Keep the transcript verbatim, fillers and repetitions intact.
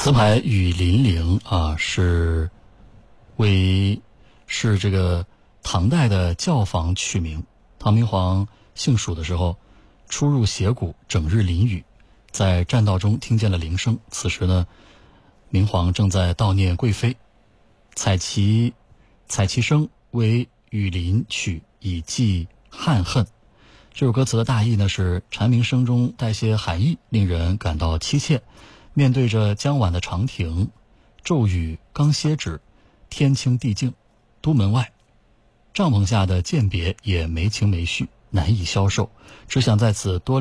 词牌《雨霖铃》啊，是为是这个唐代的教坊取名。唐明皇幸蜀的时候，出入斜谷，整日淋雨，在栈道中听见了铃声。此时呢，明皇正在悼念贵妃，采其采其声为雨霖曲，以寄汉恨。这首歌词的大意呢是蝉鸣声中带些寒意，令人感到凄切。面对着将晚的长亭，骤雨刚歇止，天清地静，都门外帐篷下的饯别也没情没绪，难以消受，只想在此多